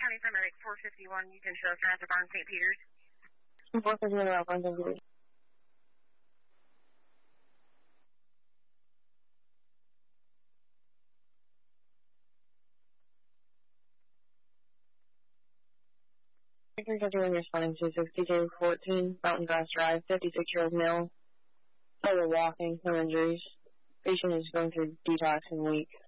County Paramedic 451, you can show us around the barn, St. Peter's. 451 around barn, St. Peter's. Everyone responding to 6214 Mountain Grass Drive, 56-year-old male. Solo walking, no injuries. Patient is going through detox and weak.